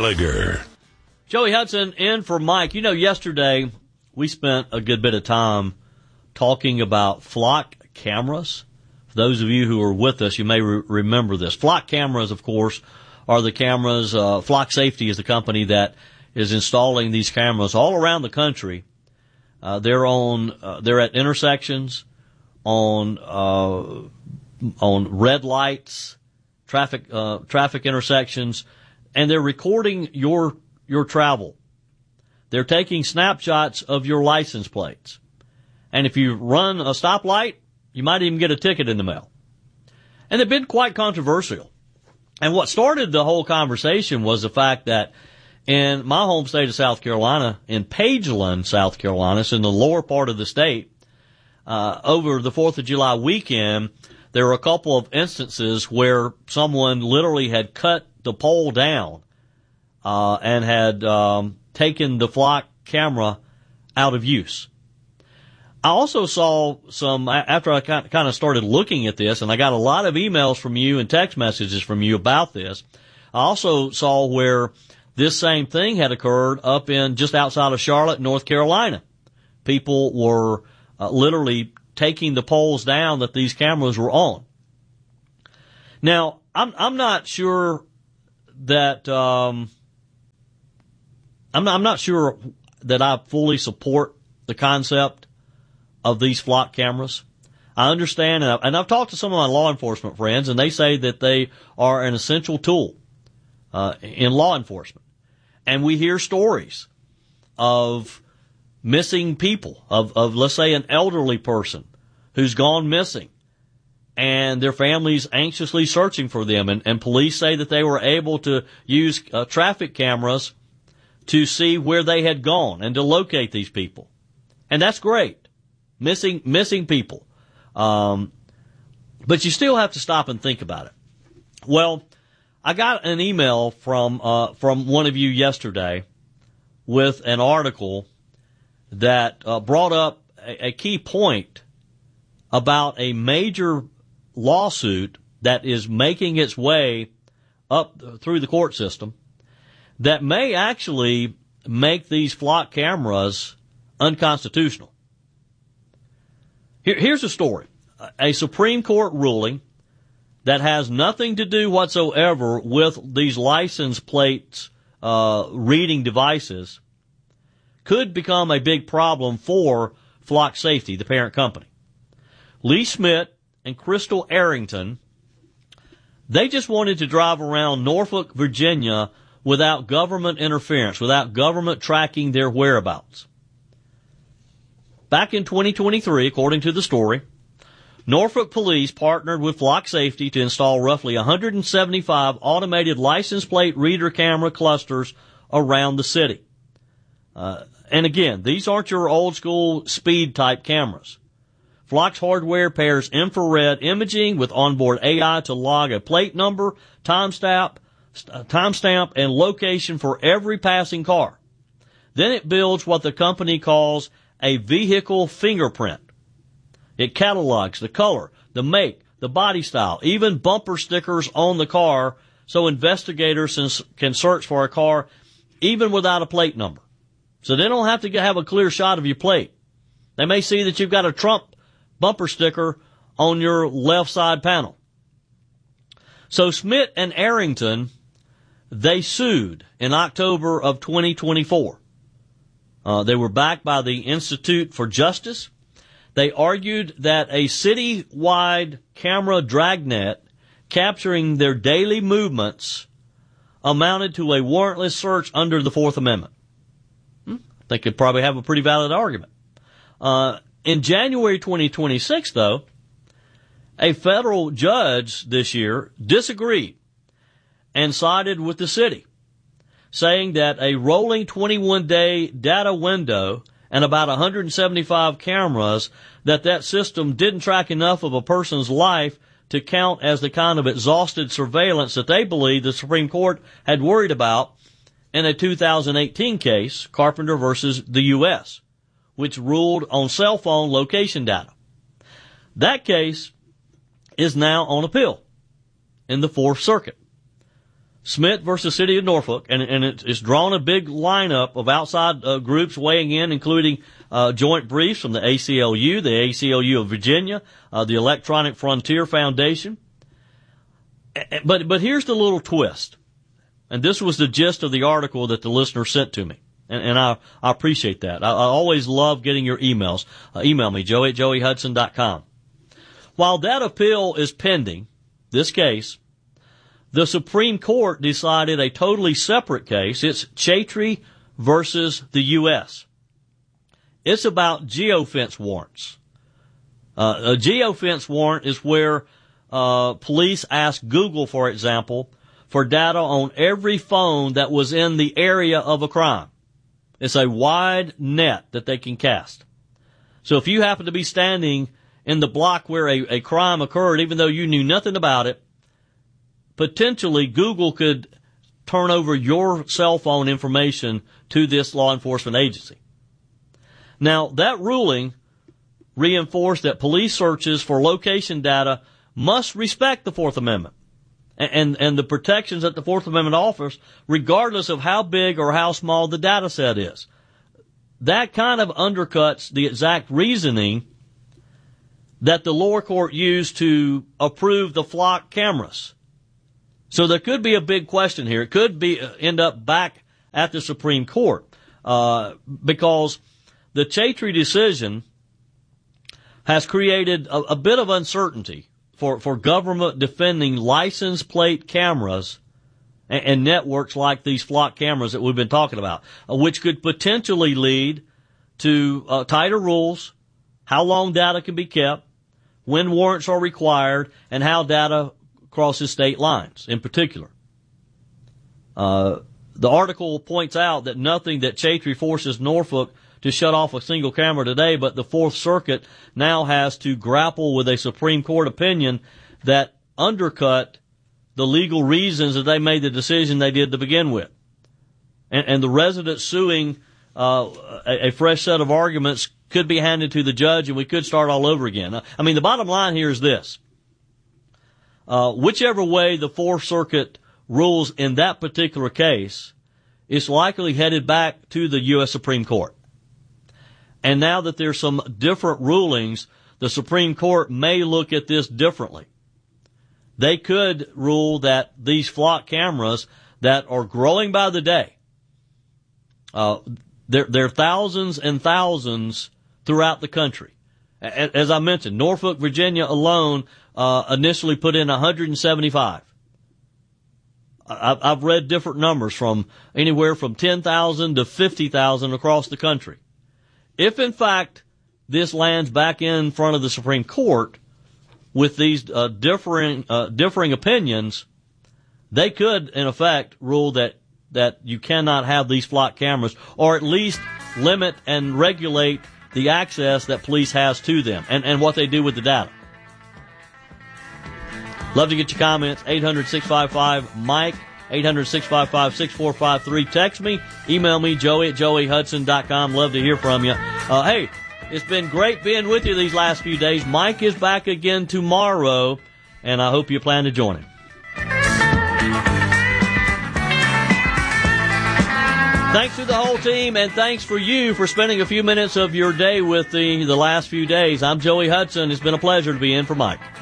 Gallagher. Joey Hudson in for Mike. You know, yesterday we spent a good bit of time talking about flock cameras. For those of you who are with us, you may remember this. Flock cameras, of course, are the cameras. Flock Safety is the company that is installing these cameras all around the country. They're at intersections, on red lights, traffic intersections, and they're recording your travel. They're taking snapshots of your license plates. And if you run a stoplight, you might even get a ticket in the mail. And they've been quite controversial. And what started the whole conversation was the fact that in my home state of South Carolina, in Pageland, South Carolina, it's in the lower part of the state, over the 4th of July weekend, there were a couple of instances where someone literally had cut the pole down, and had, taken the flock camera out of use. I also saw some, after I kind of started looking at this, and I got a lot of emails from you and text messages from you about this, I also saw where this same thing had occurred up in just outside of Charlotte, North Carolina. People were literally taking the poles down that these cameras were on. Now, I'm not sure that I'm not sure that I fully support the concept of these flock cameras. I understand, and I've talked to some of my law enforcement friends, and they say that they are an essential tool in law enforcement. And we hear stories of missing people, of let's say an elderly person who's gone missing, and their families anxiously searching for them, and police say that they were able to use traffic cameras to see where they had gone and to locate these people. And that's great. Missing people. But you still have to stop and think about it. Well, I got an email from one of you yesterday with an article that brought up a key point about a major lawsuit that is making its way up through the court system that may actually make these flock cameras unconstitutional. Here's a story. A Supreme Court ruling that has nothing to do whatsoever with these license plates reading devices could become a big problem for Flock Safety, the parent company. Lee Schmidt and Crystal Arrington, they just wanted to drive around Norfolk, Virginia without government interference, without government tracking their whereabouts. Back in 2023, according to the story, Norfolk Police partnered with Flock Safety to install roughly 175 automated license plate reader camera clusters around the city. And again, these aren't your old school speed type cameras. Flock's hardware pairs infrared imaging with onboard AI to log a plate number, timestamp, and location for every passing car. Then it builds what the company calls a vehicle fingerprint. It catalogs the color, the make, the body style, even bumper stickers on the car so investigators can search for a car even without a plate number. So they don't have to have a clear shot of your plate. They may see that you've got a Trump bumper sticker on your left side panel. So Schmidt and Arrington, they sued in October of 2024. They were backed by the Institute for Justice. They argued that a city-wide camera dragnet capturing their daily movements amounted to a warrantless search under the Fourth Amendment. They could probably have a pretty valid argument. In January 2026, though, a federal judge this year disagreed and sided with the city, saying that a rolling 21-day data window and about 175 cameras, that system didn't track enough of a person's life to count as the kind of exhausted surveillance that they believe the Supreme Court had worried about in a 2018 case, Carpenter versus the U.S., which ruled on cell phone location data. That case is now on appeal in the Fourth Circuit. Smith versus City of Norfolk, and it's drawn a big lineup of outside groups weighing in, including joint briefs from the ACLU of Virginia, the Electronic Frontier Foundation. But here's the little twist, and this was the gist of the article that the listener sent to me, and I appreciate that. I always love getting your emails. Email me, joey@joeyhudson.com. While that appeal is pending, this case, the Supreme Court decided a totally separate case. It's Chatry versus the U.S. It's about geofence warrants. A geofence warrant is where police ask Google, for example, for data on every phone that was in the area of a crime. It's a wide net that they can cast. So if you happen to be standing in the block where a crime occurred, even though you knew nothing about it, potentially Google could turn over your cell phone information to this law enforcement agency. Now, that ruling reinforced that police searches for location data must respect the Fourth Amendment and the protections that the Fourth Amendment offers, regardless of how big or how small the data set is. That kind of undercuts the exact reasoning that the lower court used to approve the flock cameras. So there could be a big question here. It could end up back at the Supreme Court, because the Chatry decision has created a bit of uncertainty for government defending license plate cameras and networks like these flock cameras that we've been talking about, which could potentially lead to tighter rules, how long data can be kept, when warrants are required, and how data crosses state lines in particular. The article points out that nothing that Chatry forces Norfolk to shut off a single camera today, but the Fourth Circuit now has to grapple with a Supreme Court opinion that undercut the legal reasons that they made the decision they did to begin with. And the residents suing a fresh set of arguments could be handed to the judge, and we could start all over again. I mean, the bottom line here is this. Whichever way the Fourth Circuit rules in that particular case, it's likely headed back to the U.S. Supreme Court. And now that there's some different rulings, the Supreme Court may look at this differently. They could rule that these flock cameras that are growing by the day, there are thousands and thousands throughout the country. As I mentioned, Norfolk, Virginia alone initially put in 175. I've read different numbers from anywhere from 10,000 to 50,000 across the country. If, in fact, this lands back in front of the Supreme Court with these differing opinions, they could, in effect, rule that you cannot have these flock cameras, or at least limit and regulate the access that police has to them and what they do with the data. Love to get your comments. 800-655-MIKE, 800-655-6453. Text me, email me, joey@joeyhudson.com. Love to hear from you. Hey, it's been great being with you these last few days. Mike is back again tomorrow, and I hope you plan to join him. Thanks to the whole team, and thanks for you for spending a few minutes of your day with the last few days. I'm Joey Hudson. It's been a pleasure to be in for Mike.